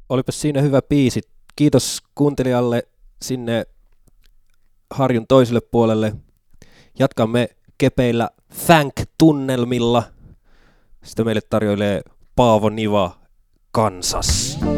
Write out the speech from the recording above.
Olipas siinä hyvä biisi. Kiitos kuuntelijalle sinne Harjun toiselle puolelle. Jatkamme kepeillä Thank-tunnelmilla. Sitä meille tarjoilee Paavo Niva, Kansas.